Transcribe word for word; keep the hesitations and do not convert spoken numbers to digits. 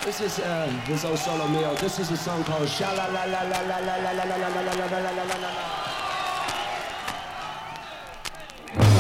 This is uh, this old solo mio. This is a song called Sha La La La La La La La La La La La La La La La La La La.